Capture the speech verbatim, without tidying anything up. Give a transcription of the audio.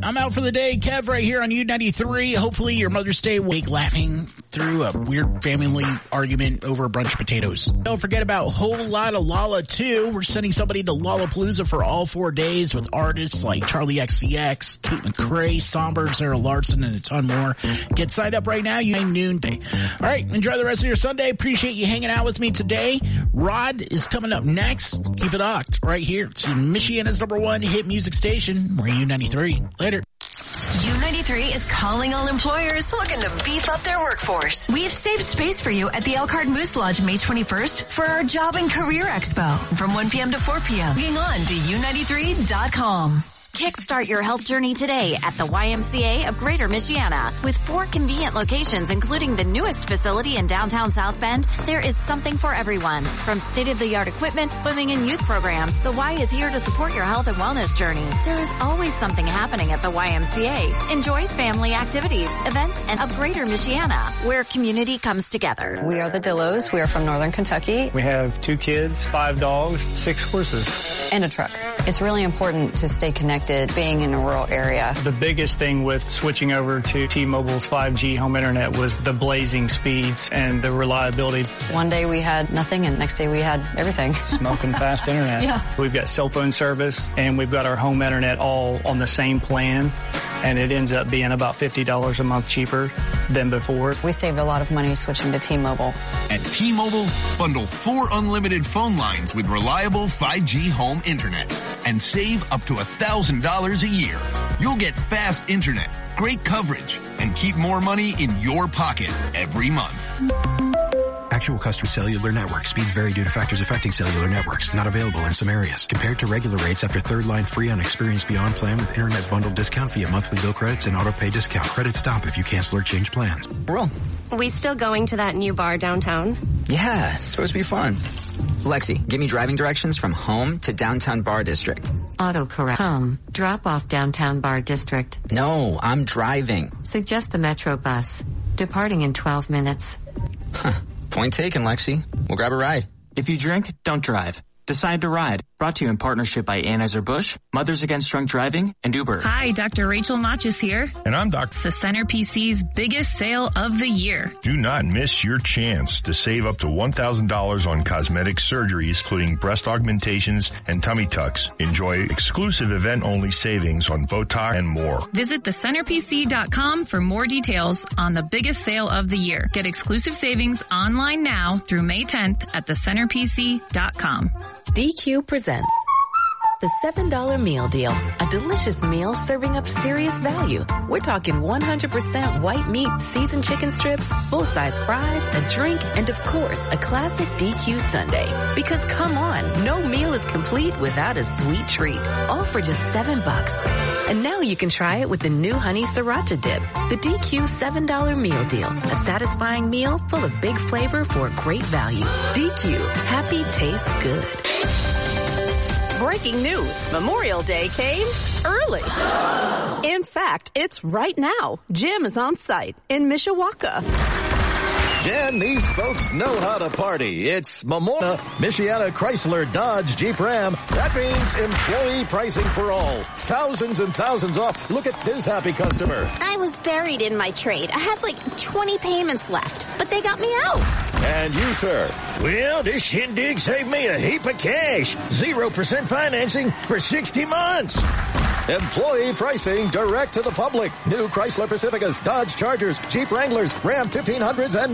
I'm out for the day. Kev right here on U ninety-three. Hopefully your Mother's Day week laughing through a weird family argument over a bunch of potatoes. Don't forget about Whole Lotta Lala two. We're sending somebody to Lollapalooza for all four days with artists like Charlie X C X, Tate McRae, Somber, Sarah Larson, and a ton more. Get signed up right now. You noonday. All right. Enjoy the rest of your Sunday. Appreciate you hanging out with me today. Rod is coming up next. Keep it locked right here to Michiana's number one hit music station. We're U ninety-three. Later. U ninety-three is calling all employers looking to beef up their workforce. We've saved space for you at the Elkhart Moose Lodge May twenty-first for our Job and Career Expo from one p.m. to four p.m. Log on to U ninety-three dot com. Kickstart your health journey today at the Y M C A of Greater Michiana. With four convenient locations, including the newest facility in downtown South Bend, there is something for everyone. From state-of-the-art equipment, swimming, and youth programs, the Y is here to support your health and wellness journey. There is always something happening at the Y M C A. Enjoy family activities, events, and of Greater Michiana, where community comes together. We are the Dillos. We are from Northern Kentucky. We have two kids, five dogs, six horses. And a truck. It's really important to stay connected being in a rural area. The biggest thing with switching over to T-Mobile's five G home internet was the blazing speeds and the reliability. One day we had nothing and next day we had everything. Smoking fast internet. Yeah. We've got cell phone service and we've got our home internet all on the same plan, and it ends up being about fifty dollars a month cheaper than before. We saved a lot of money switching to T-Mobile. At T-Mobile, bundle four unlimited phone lines with reliable five G home internet and save up to one thousand dollars a year. You'll get fast internet, great coverage, and keep more money in your pocket every month. Actual customer cellular network speeds vary due to factors affecting cellular networks. Not available in some areas. Compared to regular rates after third line free on Experience Beyond plan with internet bundle discount via monthly bill credits and auto pay discount. Credits stop if you cancel or change plans. Roll. We still going to that new bar downtown? Yeah, it's supposed to be fun. Lexi, give me driving directions from home to downtown bar district. Autocorrect. Home. Drop off downtown bar district. No, I'm driving. Suggest the Metro bus. Departing in twelve minutes. Huh. Point taken, Lexi. We'll grab a ride. If you drink, don't drive. Decide to ride. Brought to you in partnership by Anheuser-Busch, Mothers Against Drunk Driving, and Uber. Hi, Doctor Rachel Machis here. And I'm Doctor It's the Center P C's biggest sale of the year. Do not miss your chance to save up to one thousand dollars on cosmetic surgeries, including breast augmentations and tummy tucks. Enjoy exclusive event-only savings on Botox and more. Visit the center p c dot com for more details on the biggest sale of the year. Get exclusive savings online now through May tenth at the center p c dot com. D Q presents the seven dollar Meal Deal, a delicious meal serving up serious value. We're talking one hundred percent white meat, seasoned chicken strips, full-size fries, a drink, and of course, a classic D Q sundae. Because come on, no meal is complete without a sweet treat. All for just seven bucks. And now you can try it with the new Honey Sriracha Dip. The D Q seven dollar Meal Deal, a satisfying meal full of big flavor for a great value. D Q, happy tastes good. Breaking news. Memorial Day came early. In fact, it's right now. Jim is on site in Mishawaka. Jen, these folks know how to party. It's Memorial Michiana Chrysler Dodge Jeep Ram. That means employee pricing for all. Thousands and thousands off. Look at this happy customer. I was buried in my trade. I had like twenty payments left, but they got me out. And you, sir? Well, this shindig saved me a heap of cash. Zero percent financing for sixty months. Employee pricing direct to the public. New Chrysler Pacificas, Dodge Chargers, Jeep Wranglers, Ram fifteen hundreds, and